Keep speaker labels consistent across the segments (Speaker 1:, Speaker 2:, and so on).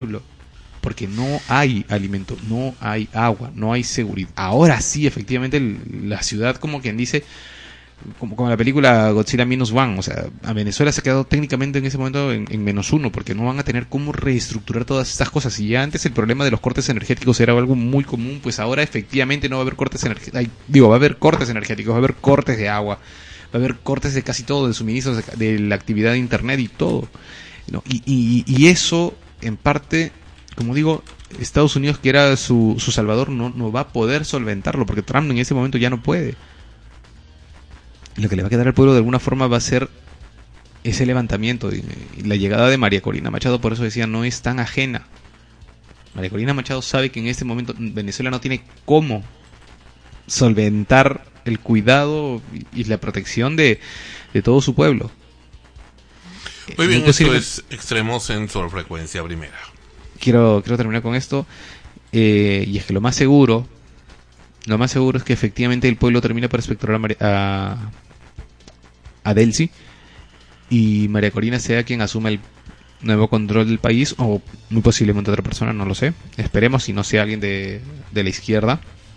Speaker 1: pueblo, porque no hay alimento, no hay agua, no hay seguridad. Ahora sí, efectivamente, la ciudad, como quien dice, como la película Godzilla Minus One, o sea, a Venezuela se ha quedado técnicamente en ese momento en menos uno, porque no van a tener cómo reestructurar todas estas cosas. Y ya antes el problema de los cortes energéticos era algo muy común, pues ahora efectivamente no va a haber cortes energéticos, va a haber cortes energéticos, va a haber cortes de agua, va a haber cortes de casi todo, de suministros, de la actividad de internet y todo, ¿no? Y eso, en parte, como digo, Estados Unidos, que era su salvador, no va a poder solventarlo, porque Trump en ese momento ya no puede. Lo que le va a quedar al pueblo de alguna forma va a ser ese levantamiento. Y la llegada de María Corina Machado, por eso decía, no es tan ajena. María Corina Machado sabe que en este momento Venezuela no tiene cómo solventar el cuidado y la protección de todo su pueblo.
Speaker 2: Muy bien, esto es Extremos en Sol Frecuencia Primera.
Speaker 1: Quiero terminar con esto, y es que lo más seguro es que efectivamente el pueblo termine por espectrar a Delcy, y María Corina sea quien asuma el nuevo control del país, o muy posiblemente otra persona, no lo sé. Esperemos si no sea alguien de la izquierda.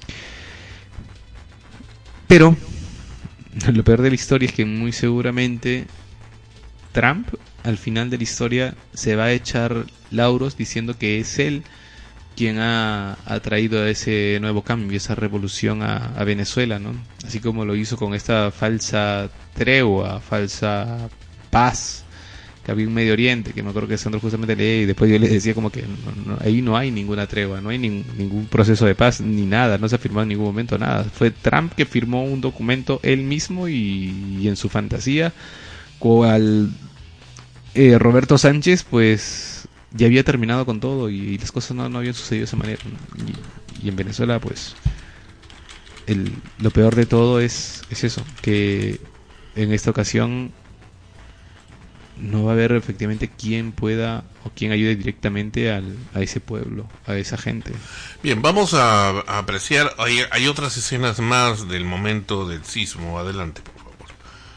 Speaker 1: Pero lo peor de la historia es que muy seguramente Trump al final de la historia se va a echar lauros diciendo que es él quien ha traído ese nuevo cambio, esa revolución a Venezuela, ¿no? Así como lo hizo con esta falsa tregua, falsa paz que había en Medio Oriente, que me acuerdo que Sandro justamente leía, y después yo les decía como que ahí no hay ninguna tregua, no hay ningún proceso de paz, ni nada, no se ha firmado en ningún momento nada. Fue Trump que firmó un documento él mismo, y en su fantasía, cual Roberto Sánchez pues ya había terminado con todo, y las cosas no habían sucedido de esa manera. Y en Venezuela pues lo peor de todo es eso, que en esta ocasión no va a haber efectivamente quien pueda o quien ayude directamente a ese pueblo, a esa gente.
Speaker 2: Bien, vamos a apreciar, hay otras escenas más del momento del sismo. Adelante, por favor.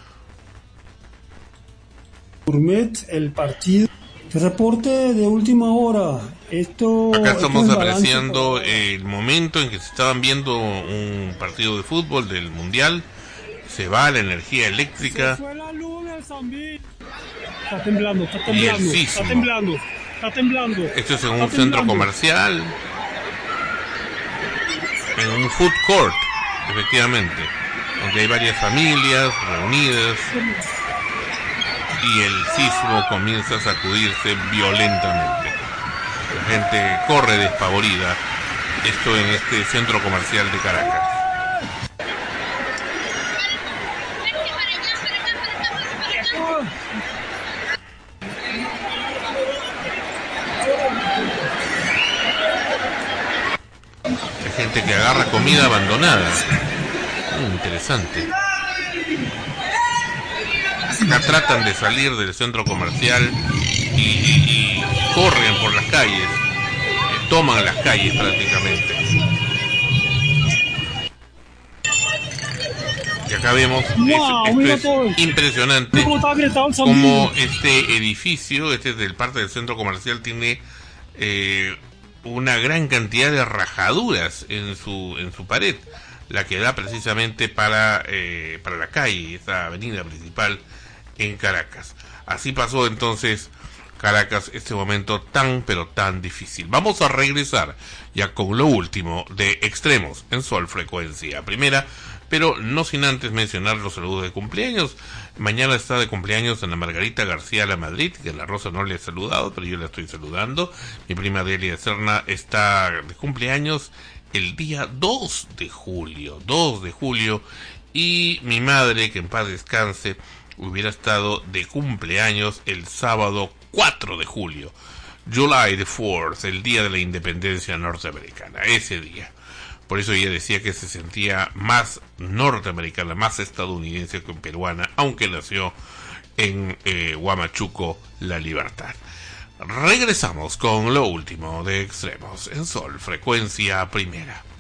Speaker 3: Gourmet, el partido. Reporte de última hora.
Speaker 2: Acá estamos apreciando el momento en que se estaban viendo un partido de fútbol del Mundial. Se va la energía eléctrica.
Speaker 3: Se fue la luz en el Zambí. Está temblando,
Speaker 2: Y el sismo.
Speaker 3: está temblando.
Speaker 2: Esto es en un centro comercial, en un food court, efectivamente, donde hay varias familias reunidas, y el sismo comienza a sacudirse violentamente. La gente corre despavorida. Esto en este centro comercial de Caracas. Hay gente que agarra comida abandonada. Interesante. Acá tratan de salir del centro comercial y corren por las calles, toman las calles prácticamente. Y acá vemos, esto es impresionante, como este edificio, este es del parte del centro comercial, tiene una gran cantidad de rajaduras en su pared, la que da precisamente para la calle, esta avenida principal en Caracas. Así pasó entonces Caracas, este momento tan pero tan difícil. Vamos a regresar ya con lo último de Extremos en Sol Frecuencia Primera, pero no sin antes mencionar los saludos de cumpleaños. Mañana está de cumpleaños Ana Margarita García La Madrid, que la Rosa no le ha saludado, pero yo la estoy saludando. Mi prima Delia Serna está de cumpleaños el día 2 de julio, y mi madre, que en paz descanse, hubiera estado de cumpleaños el sábado 4 de julio, July the 4th, el día de la independencia norteamericana, ese día. Por eso ella decía que se sentía más norteamericana, más estadounidense que peruana, aunque nació en Huamachuco, La Libertad. Regresamos con lo último de Extremos en Sol Frecuencia Primera.